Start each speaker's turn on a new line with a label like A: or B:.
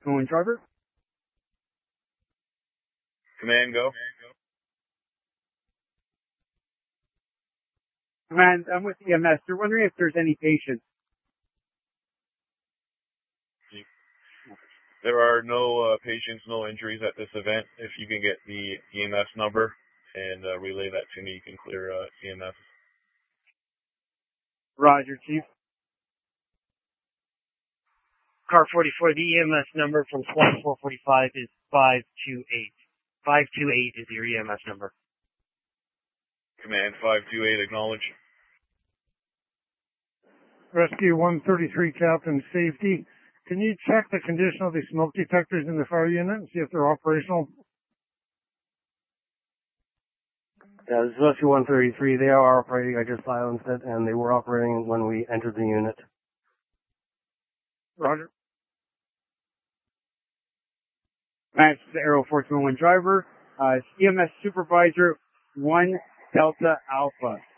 A: Enforcement 1 driver.
B: Command, go.
A: Command, I'm with EMS. They're wondering if there's any patients.
B: There are no patients, no injuries at this event. If you can get the EMS number and relay that to me, you can clear EMS.
A: Roger, Chief.
C: Car 44, the EMS number from Squad 445 is 528. 528 is your EMS number.
B: Command 528, acknowledge.
D: Rescue 133, Captain Safety. Can you check the condition of the smoke detectors in the fire unit and see if they're operational?
E: Yeah, this is Rescue 133. They are operating. I just silenced it, and they were operating when we entered the unit.
D: Roger.
A: That's the Aero Enforcement 1 driver. EMS Supervisor 1 Delta Alpha.